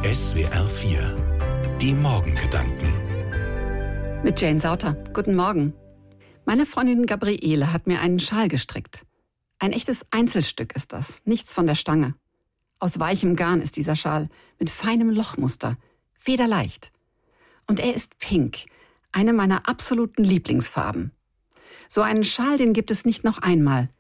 SWR 4 Die Morgengedanken Mit Jane Sauter. Guten Morgen. Meine Freundin Gabriele hat mir einen Schal gestrickt. Ein echtes Einzelstück ist das, nichts von der Stange. Aus weichem Garn ist dieser Schal, mit feinem Lochmuster, federleicht. Und er ist pink, eine meiner absoluten Lieblingsfarben. So einen Schal, den gibt es nicht noch einmal.